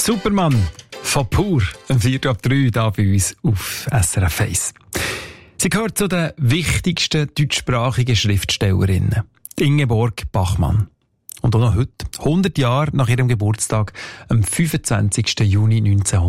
Superman von Pur, am 4:03 hier bei uns auf SRF 1. Sie gehört zu den wichtigsten deutschsprachigen Schriftstellerinnen. Ingeborg Bachmann. Und auch noch heute, 100 Jahre nach ihrem Geburtstag, am 25. Juni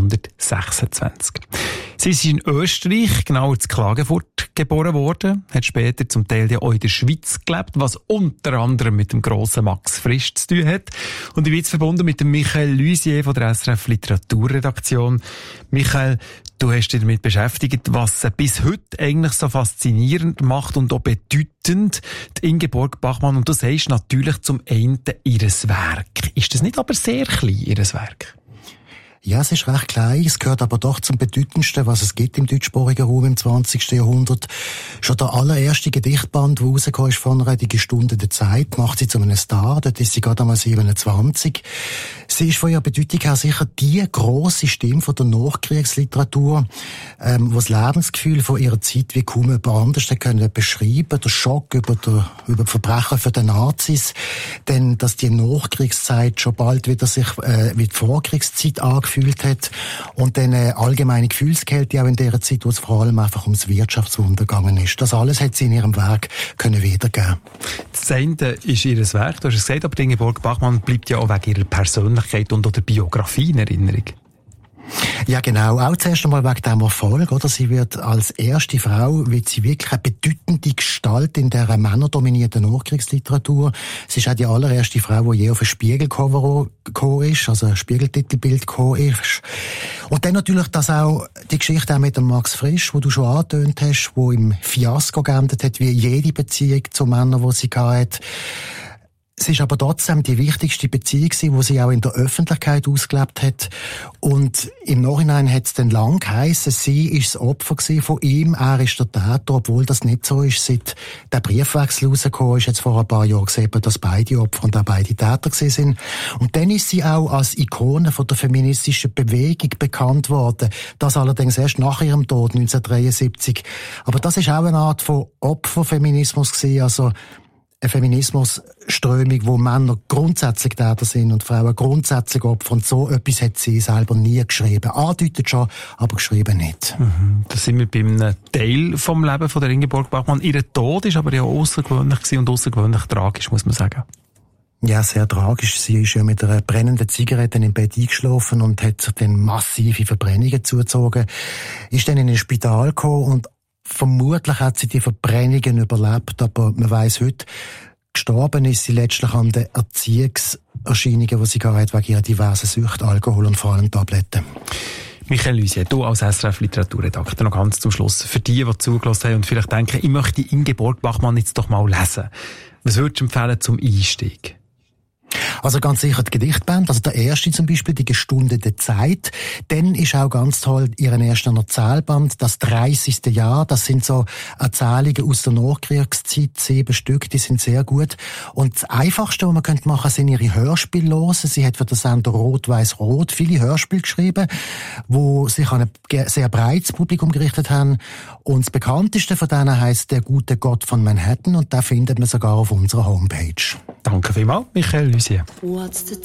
1926. Sie ist in Österreich, genauer in Klagenfurt, geboren worden, hat später zum Teil ja auch in der Schweiz gelebt, was unter anderem mit dem grossen Max Frisch zu tun hat. Und ich bin jetzt verbunden mit dem Michael Luisier von der SRF Literaturredaktion. Michael, du hast dich damit beschäftigt, was sie bis heute eigentlich so faszinierend macht und auch bedeutend, die Ingeborg Bachmann. Und du sagst natürlich zum einen ihres Werk. Ist das nicht aber sehr klein, ihres Werk? Ja, es ist recht klein. Es gehört aber doch zum bedeutendsten, was es gibt im deutschsprachigen Raum im 20. Jahrhundert. Schon der allererste Gedichtband, der rausgekommen ist von einer, die Stunde der Zeit, macht sie zu einem Star. Dort ist sie gerade einmal 27. Sie ist von ihrer Bedeutung her sicher die grosse Stimme von der Nachkriegsliteratur, die das Lebensgefühl von ihrer Zeit wie kaum jemand anders können beschreiben. Der Schock über die Verbrechen für die Nazis. Denn, dass die Nachkriegszeit schon bald wieder sich wie die Vorkriegszeit angefühlt hat und dann allgemeine Gefühlskälte auch in dieser Zeit, wo es vor allem einfach ums Wirtschaftswunder gegangen ist. Das alles hat sie in ihrem Werk können wiedergeben. Das eine ist ihr Werk, du hast es gesagt, aber Ingeborg Bachmann bleibt ja auch wegen ihrer Persönlichkeit und oder Biografie in Erinnerung. Ja, genau. Auch zuerst einmal wegen dem Erfolg, oder? Sie wird als erste Frau, wird sie wirklich eine bedeutende Gestalt in der männerdominierten Nachkriegsliteratur. Sie ist auch die allererste Frau, die je auf ein Spiegelcover gekommen ist, also ein Spiegeltitelbild gekommen ist. Und dann natürlich das auch, die Geschichte auch mit dem Max Frisch, wo du schon angetönt hast, wo im Fiasko geendet hat, wie jede Beziehung zu Männern, die sie hatte. Es ist aber trotzdem die wichtigste Beziehung, die sie auch in der Öffentlichkeit ausgelebt hat. Und im Nachhinein hat es dann lang geheissen, sie ist das Opfer von ihm, er ist der Täter, obwohl das nicht so ist. Seit der Briefwechsel rausgekommen ist, jetzt vor ein paar Jahren gesehen, dass beide Opfer und auch beide Täter gewesen sind. Und dann ist sie auch als Ikone von der feministischen Bewegung bekannt worden. Das allerdings erst nach ihrem Tod, 1973. Aber das ist auch eine Art von Opferfeminismus gewesen, also eine Feminismusströmung, wo Männer grundsätzlich Täter sind und Frauen grundsätzlich Opfer. Und so etwas hat sie selber nie geschrieben. Andeutet schon, aber geschrieben nicht. Da sind wir bei einem Teil vom Leben von der Ingeborg Bachmann. Ihr Tod ist aber ja außergewöhnlich gewesen und außergewöhnlich tragisch, muss man sagen. Ja, sehr tragisch. Sie ist ja mit einer brennenden Zigarette im Bett eingeschlafen und hat dann massive Verbrennungen zugezogen. Ist dann in ein Spital gekommen und vermutlich hat sie die Verbrennungen überlebt, aber man weiss heute, gestorben ist sie letztlich an den Erziehungserscheinungen, die sie hatte, wegen ihrer diversen Süchte, Alkohol und vor allem Tabletten. Michael Luisier, du als SRF Literaturredakteur noch ganz zum Schluss. Für die zugelassen haben und vielleicht denken, ich möchte Ingeborg Bachmann jetzt doch mal lesen. Was würdest du empfehlen zum Einstieg? Also ganz sicher die Gedichtband, also der erste zum Beispiel, die Stunde der Zeit. Dann ist auch ganz toll ihren ersten Erzählband, das 30. Jahr. Das sind so Erzählungen aus der Nachkriegszeit, 7 Stück, die sind sehr gut. Und das Einfachste, was man könnte machen, sind ihre Hörspiele hören. Sie hat für den Sender Rot-Weiß-Rot viele Hörspiele geschrieben, wo sich an ein sehr breites Publikum gerichtet haben. Und das bekannteste von denen heisst «Der gute Gott von Manhattan» und da findet man sogar auf unserer Homepage. Danke vielmals, Michael Luisier. What's the